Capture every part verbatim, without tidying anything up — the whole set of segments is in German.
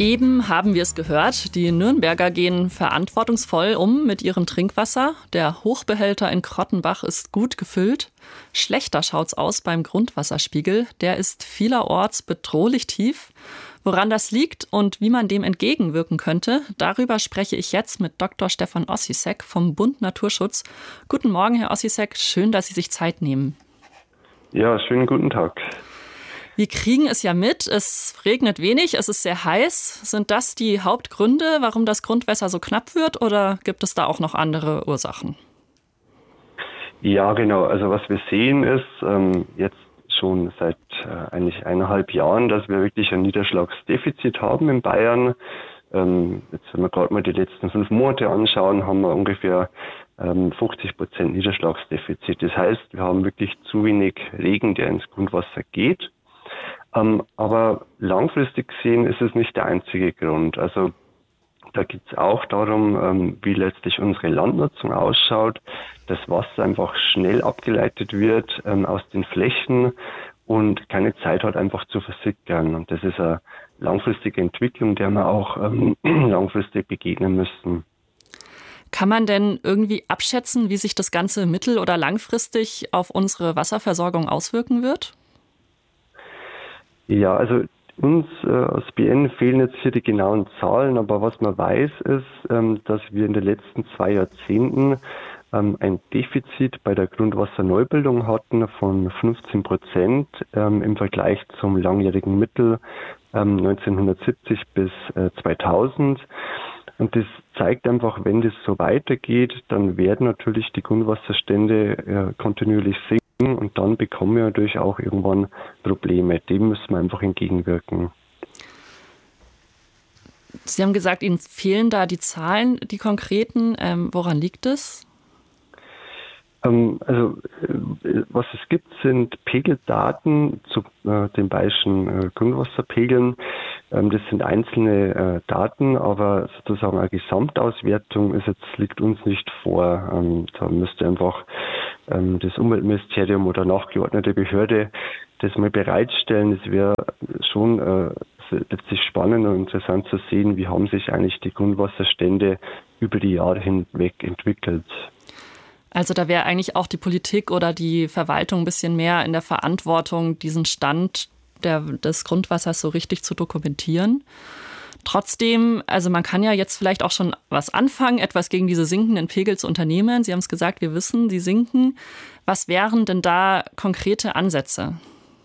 Eben haben wir es gehört, die Nürnberger gehen verantwortungsvoll um mit ihrem Trinkwasser. Der Hochbehälter in Krottenbach ist gut gefüllt. Schlechter schaut's aus beim Grundwasserspiegel. Der ist vielerorts bedrohlich tief. Woran das liegt und wie man dem entgegenwirken könnte, darüber spreche ich jetzt mit Doktor Stefan Ossisek vom Bund Naturschutz. Guten Morgen, Herr Ossisek. Schön, dass Sie sich Zeit nehmen. Ja, schönen guten Tag. Wir kriegen es ja mit, es regnet wenig, es ist sehr heiß. Sind das die Hauptgründe, warum das Grundwasser so knapp wird, oder gibt es da auch noch andere Ursachen? Ja, genau. Also was wir sehen ist, ähm, jetzt schon seit äh, eigentlich eineinhalb Jahren, dass wir wirklich ein Niederschlagsdefizit haben in Bayern. Ähm, jetzt, wenn wir gerade mal die letzten fünf Monate anschauen, haben wir ungefähr ähm, fünfzig Prozent Niederschlagsdefizit. Das heißt, wir haben wirklich zu wenig Regen, der ins Grundwasser geht. Ähm, aber langfristig gesehen ist es nicht der einzige Grund. Also da geht es auch darum, ähm, wie letztlich unsere Landnutzung ausschaut, dass Wasser einfach schnell abgeleitet wird ähm, aus den Flächen und keine Zeit hat, einfach zu versickern. Und das ist eine langfristige Entwicklung, der wir auch ähm, langfristig begegnen müssen. Kann man denn irgendwie abschätzen, wie sich das Ganze mittel- oder langfristig auf unsere Wasserversorgung auswirken wird? Ja, also uns äh, als B N fehlen jetzt hier die genauen Zahlen, aber was man weiß ist, ähm, dass wir in den letzten zwei Jahrzehnten ähm, ein Defizit bei der Grundwasserneubildung hatten von fünfzehn Prozent ähm, im Vergleich zum langjährigen Mittel ähm, neunzehnhundertsiebzig bis äh, zweitausend. Und das zeigt einfach, wenn das so weitergeht, dann werden natürlich die Grundwasserstände äh, kontinuierlich sinken. Und dann bekommen wir natürlich auch irgendwann Probleme. Dem müssen wir einfach entgegenwirken. Sie haben gesagt, Ihnen fehlen da die Zahlen, die konkreten. Ähm, woran liegt es? Ähm, also äh, was es gibt, sind Pegeldaten zu äh, den bayerischen äh, Grundwasserpegeln. Ähm, das sind einzelne äh, Daten, aber sozusagen eine Gesamtauswertung ist jetzt, liegt uns nicht vor. Ähm, da müsste einfach ähm, das Umweltministerium oder nachgeordnete Behörde das mal bereitstellen. Es wäre schon äh, letztlich spannend und interessant zu sehen, wie haben sich eigentlich die Grundwasserstände über die Jahre hinweg entwickelt. Also da wäre eigentlich auch die Politik oder die Verwaltung ein bisschen mehr in der Verantwortung, diesen Stand der, des Grundwassers so richtig zu dokumentieren. Trotzdem, also man kann ja jetzt vielleicht auch schon was anfangen, etwas gegen diese sinkenden Pegel zu unternehmen. Sie haben es gesagt, wir wissen, die sinken. Was wären denn da konkrete Ansätze?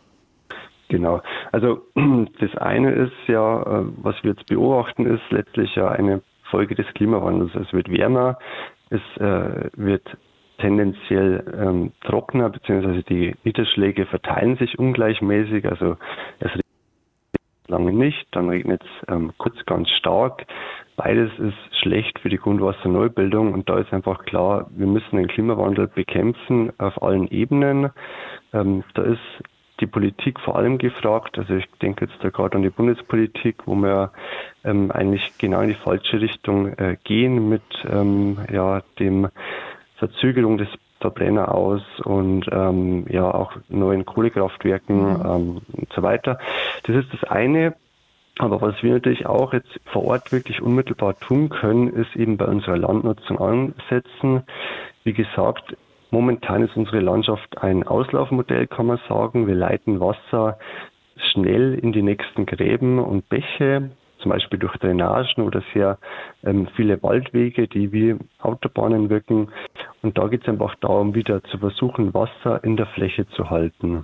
Genau. Also das eine ist ja, was wir jetzt beobachten, ist letztlich ja eine Folge des Klimawandels. Es wird wärmer, es äh, wird tendenziell ähm, trockener, beziehungsweise die Niederschläge verteilen sich ungleichmäßig. Also es regnet lange nicht, dann regnet es ähm, kurz ganz stark. Beides ist schlecht für die Grundwasserneubildung und da ist einfach klar, wir müssen den Klimawandel bekämpfen auf allen Ebenen. Ähm, da ist die Politik vor allem gefragt. Also ich denke jetzt da gerade an die Bundespolitik, wo wir ähm, eigentlich genau in die falsche Richtung äh, gehen mit ähm, ja dem Verzögerung des Verbrenner aus und ähm, ja auch neuen Kohlekraftwerken mhm. ähm, und so weiter. Das ist das eine. Aber was wir natürlich auch jetzt vor Ort wirklich unmittelbar tun können, ist eben bei unserer Landnutzung ansetzen. Wie gesagt, momentan ist unsere Landschaft ein Auslaufmodell, kann man sagen. Wir leiten Wasser schnell in die nächsten Gräben und Bäche, zum Beispiel durch Drainagen oder sehr ähm, viele Waldwege, die wie Autobahnen wirken. Und da geht es einfach darum, wieder zu versuchen, Wasser in der Fläche zu halten.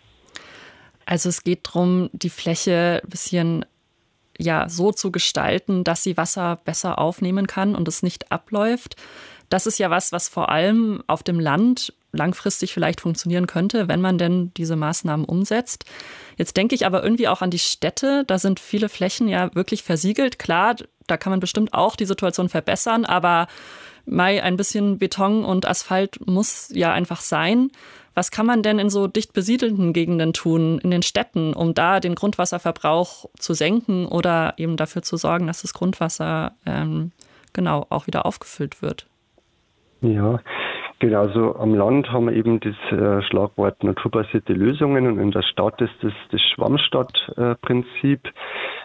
Also es geht darum, die Fläche ein bisschen ja, so zu gestalten, dass sie Wasser besser aufnehmen kann und es nicht abläuft. Das ist ja was, was vor allem auf dem Land langfristig vielleicht funktionieren könnte, wenn man denn diese Maßnahmen umsetzt. Jetzt denke ich aber irgendwie auch an die Städte. Da sind viele Flächen ja wirklich versiegelt. Klar, da kann man bestimmt auch die Situation verbessern, aber mal ein bisschen Beton und Asphalt muss ja einfach sein. Was kann man denn in so dicht besiedelten Gegenden tun, in den Städten, um da den Grundwasserverbrauch zu senken oder eben dafür zu sorgen, dass das Grundwasser ähm, genau auch wieder aufgefüllt wird? Ja, genau. So am Land haben wir eben das äh, Schlagwort naturbasierte Lösungen und in der Stadt ist das das Schwammstadtprinzip.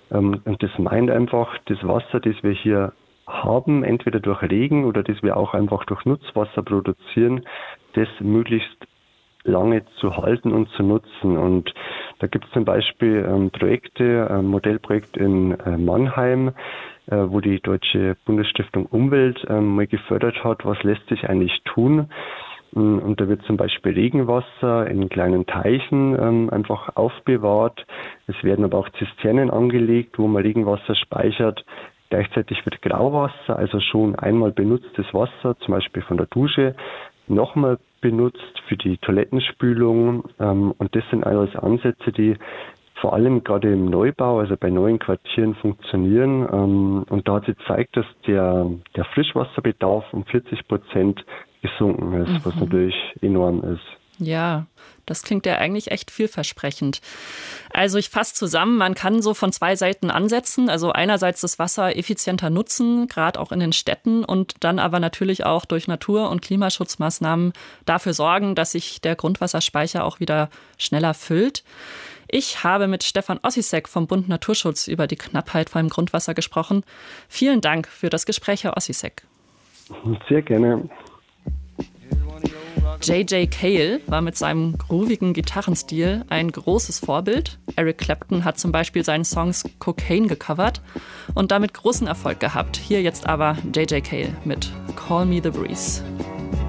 Und das meint einfach, das Wasser, das wir hier haben, entweder durch Regen oder das wir auch einfach durch Nutzwasser produzieren, das möglichst lange zu halten und zu nutzen. Und da gibt es zum Beispiel ähm, Projekte, ein Modellprojekt in äh, Mannheim, äh, wo die Deutsche Bundesstiftung Umwelt äh, mal gefördert hat, was lässt sich eigentlich tun. Und da wird zum Beispiel Regenwasser in kleinen Teichen ähm, einfach aufbewahrt. Es werden aber auch Zisternen angelegt, wo man Regenwasser speichert. Gleichzeitig wird Grauwasser, also schon einmal benutztes Wasser, zum Beispiel von der Dusche, nochmal benutzt für die Toilettenspülung. Ähm, und das sind alles Ansätze, die vor allem gerade im Neubau, also bei neuen Quartieren funktionieren. Ähm, und da hat sich gezeigt, dass der, der Frischwasserbedarf um vierzig Prozent gesunken ist, mhm. was natürlich enorm ist. Ja, das klingt ja eigentlich echt vielversprechend. Also ich fasse zusammen, man kann so von zwei Seiten ansetzen. Also einerseits das Wasser effizienter nutzen, gerade auch in den Städten, und dann aber natürlich auch durch Natur- und Klimaschutzmaßnahmen dafür sorgen, dass sich der Grundwasserspeicher auch wieder schneller füllt. Ich habe mit Stefan Ossisek vom Bund Naturschutz über die Knappheit beim Grundwasser gesprochen. Vielen Dank für das Gespräch, Herr Ossisek. Sehr gerne. J J. Cale war mit seinem groovigen Gitarrenstil ein großes Vorbild. Eric Clapton hat zum Beispiel seinen Songs Cocaine gecovert und damit großen Erfolg gehabt. Hier jetzt aber J J. Cale mit Call Me the Breeze.